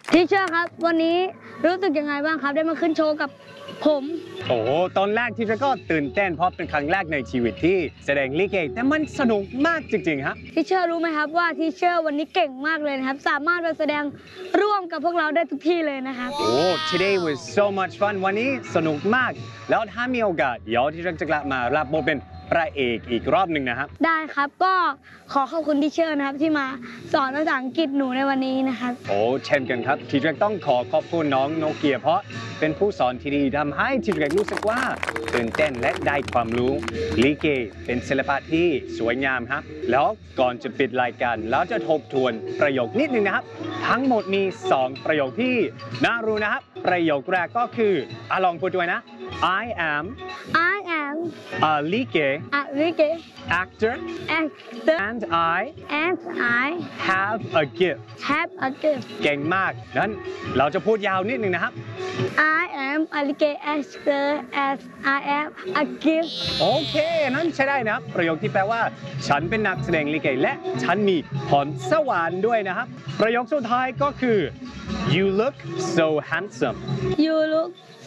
ทีเชอร์ครับวันนี้รู้สึกยังไงบ้างครับได้มาขึ้นโชว์กับผมโอ้ตอนแรกที่ฉันก็ตื่นเต้นเพราะเป็นครั้งแรกในชีวิตที่แสดงลิเกแต่มันสนุกมากจริงๆฮะทีเชอร์รู้ไหมครับว่าทีเชอร์วันนี้เก่งมากเลยนะครับสามารถไปแสดงร่วมกับพวกเราได้ทุกที่เลยนะครับโอ้ today was so much fun วันนี้สนุกมากแล้วถ้ามีโอกาสเดี๋ยวที่ฉันจะกลับมารับบทเป็นพระเอกอีกรอบหนึ่งนะครับได้ครับก็ขอขอบคุณทีเชอร์นะครับที่มาสอนภาษาอังกฤษหนูในวันนี้นะครับโอ้เช่นกันครับทีเรกต้องขอบคุณน้องโนเกียเพราะเป็นผู้สอนที่ดีทำให้ทีเรกรู้สึกว่าตื่นเต้นและได้ความรู้ลิเกเป็นศิลปะที่สวยงามครับแล้วก่อนจะปิดรายการเราจะทบทวนประโยคนิดนึงนะครับทั้งหมดมี2ประโยคที่น่ารู้นะครับประโยคแรกก็คือลองพูดด้วยนะ I am I am a lige actor and I have a gift have a gift เก่งมากนั้นเราจะพูดยาวนิดนึงนะครับ I am a actor as I am a gift โอเคนั้นใช้ได้นะครับประโยคที่แปลว่าฉันเป็นนักแสดงลิเกและฉันมีพรสวรรค์ด้วยนะครับประโยคสุดท้ายก็คือ you look so handsome you look